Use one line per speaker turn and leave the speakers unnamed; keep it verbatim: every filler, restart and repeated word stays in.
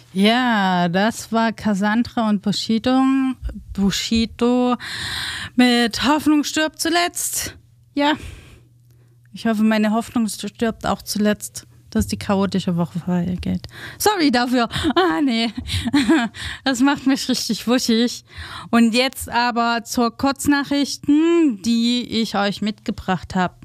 Ja, das war Cassandra und Bushido. Bushido mit Hoffnung stirbt zuletzt. Ja, ich hoffe, meine Hoffnung stirbt auch zuletzt, dass die chaotische Woche vorbeigeht. Sorry dafür. Ah, nee. Das macht mich richtig wuschig. Und jetzt aber zur Kurznachrichten, die ich euch mitgebracht habe.